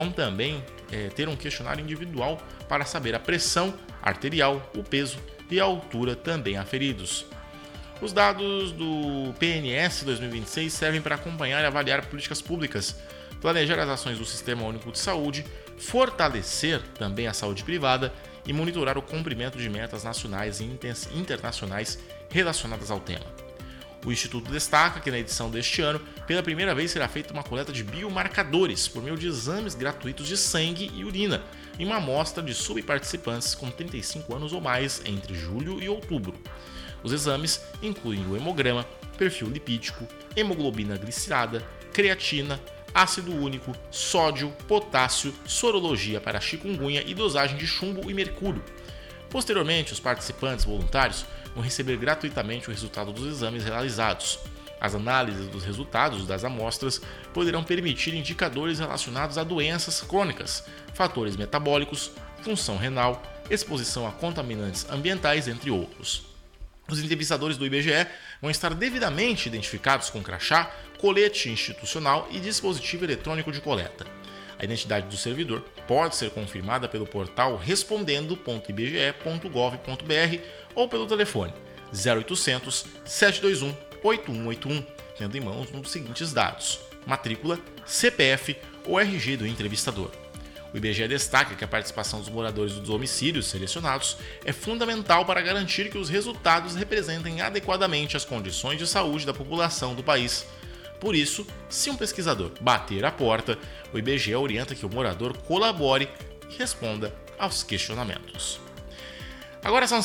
vão também ter um questionário individual para saber a pressão arterial, o peso e a altura também aferidos. Os dados do PNS 2026 servem para acompanhar e avaliar políticas públicas, planejar as ações do Sistema Único de Saúde, fortalecer também a saúde privada e monitorar o cumprimento de metas nacionais e internacionais relacionadas ao tema. O Instituto destaca que na edição deste ano, pela primeira vez será feita uma coleta de biomarcadores por meio de exames gratuitos de sangue e urina em uma amostra de subparticipantes com 35 anos ou mais entre julho e outubro. Os exames incluem o hemograma, perfil lipídico, hemoglobina glicerada, creatina, ácido úrico, sódio, potássio, sorologia para chikungunya e dosagem de chumbo e mercúrio. Posteriormente, os participantes voluntários vão receber gratuitamente o resultado dos exames realizados. As análises dos resultados das amostras poderão permitir indicadores relacionados a doenças crônicas, fatores metabólicos, função renal, exposição a contaminantes ambientais, entre outros. Os entrevistadores do IBGE vão estar devidamente identificados com crachá, colete institucional e dispositivo eletrônico de coleta. A identidade do servidor pode ser confirmada pelo portal respondendo.ibge.gov.br ou pelo telefone 0800 721 8181, tendo em mãos os seguintes dados: matrícula, CPF ou RG do entrevistador. O IBGE destaca que a participação dos moradores dos domicílios selecionados é fundamental para garantir que os resultados representem adequadamente as condições de saúde da população do país. Por isso, se um pesquisador bater a porta, o IBGE orienta que o morador colabore e responda aos questionamentos. Agora são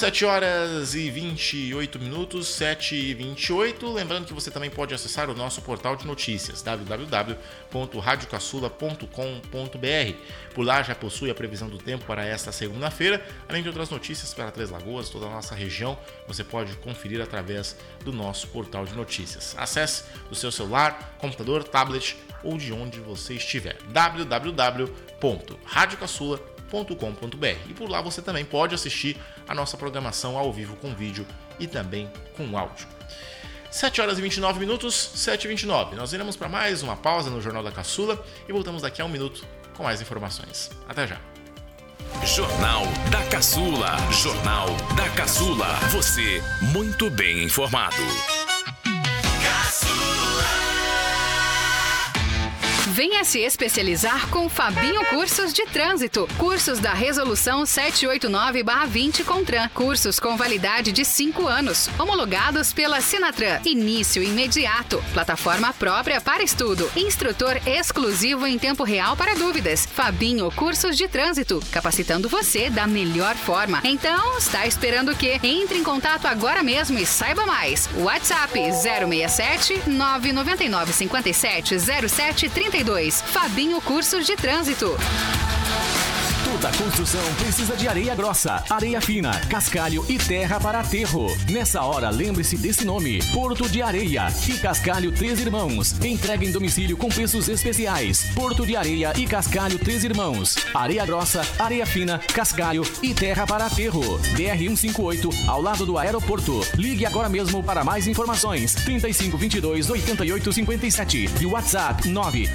7h28, 7h28. Lembrando que você também pode acessar o nosso portal de notícias, www.radiocaçula.com.br. Por lá já possui a previsão do tempo para esta segunda-feira, além de outras notícias para Três Lagoas, toda a nossa região. Você pode conferir através do nosso portal de notícias. Acesse do seu celular, computador, tablet ou de onde você estiver. www.radiocaçula.com.br. E por lá você também pode assistir a nossa programação ao vivo com vídeo e também com áudio. 7h29, 7h29. Nós iremos para mais uma pausa no Jornal da Caçula e voltamos daqui a um minuto com mais informações. Até já. Jornal da Caçula. Jornal da Caçula. Você muito bem informado. Venha se especializar com Fabinho Cursos de Trânsito. Cursos da Resolução 789/20 Contran. Cursos com validade de 5 anos. Homologados pela Sinatran. Início imediato. Plataforma própria para estudo. Instrutor exclusivo em tempo real para dúvidas. Fabinho Cursos de Trânsito. Capacitando você da melhor forma. Então, está esperando o quê? Entre em contato agora mesmo e saiba mais. WhatsApp 067 999 57 07 32. Fabinho Cursos de Trânsito. Toda construção precisa de areia grossa, areia fina, cascalho e terra para aterro. Nessa hora, lembre-se desse nome: Porto de Areia e Cascalho Três Irmãos. Entrega em domicílio com preços especiais. Porto de Areia e Cascalho Três Irmãos. Areia grossa, areia fina, cascalho e terra para aterro. BR-158, ao lado do aeroporto. Ligue agora mesmo para mais informações. 3522-8857 e WhatsApp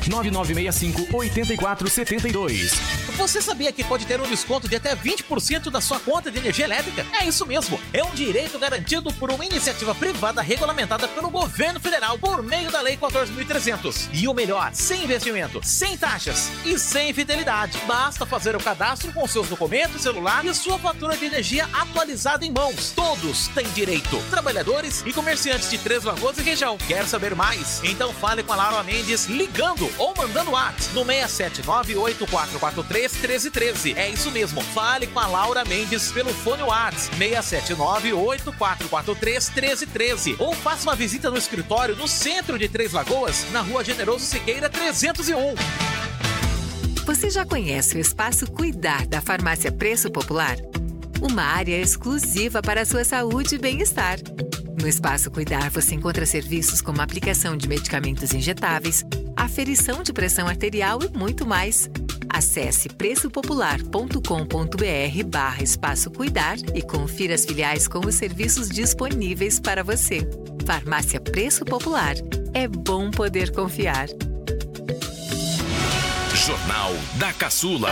99965-8472. Você sabia que pode ter um desconto de até 20% da sua conta de energia elétrica? É isso mesmo, é um direito garantido por uma iniciativa privada regulamentada pelo governo federal por meio da Lei 14.300. E o melhor, sem investimento, sem taxas e sem fidelidade. Basta fazer o cadastro com seus documentos, celular e sua fatura de energia atualizada em mãos. Todos têm direito, trabalhadores e comerciantes de Três Lagoas e região. Quer saber mais? Então fale com a Laura Mendes ligando ou mandando WhatsApp no 679-8443-1313. É isso mesmo, fale com a Laura Mendes pelo fone WhatsApp 679-8443-1313 ou faça uma visita no escritório no centro de Três Lagoas, na Rua Generoso Siqueira 301. Você já conhece o Espaço Cuidar da Farmácia Preço Popular? Uma área exclusiva para a sua saúde e bem-estar. No Espaço Cuidar você encontra serviços como aplicação de medicamentos injetáveis, aferição de pressão arterial e muito mais. Acesse preçopopular.com.br/Espaço Cuidar e confira as filiais com os serviços disponíveis para você. Farmácia Preço Popular. É bom poder confiar. Jornal da Caçula.